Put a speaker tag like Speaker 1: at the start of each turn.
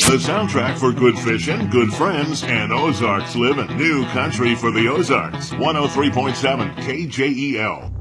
Speaker 1: The soundtrack for good fishing, good friends, and Ozarks living. New country for the Ozarks. 103.7 KJEL.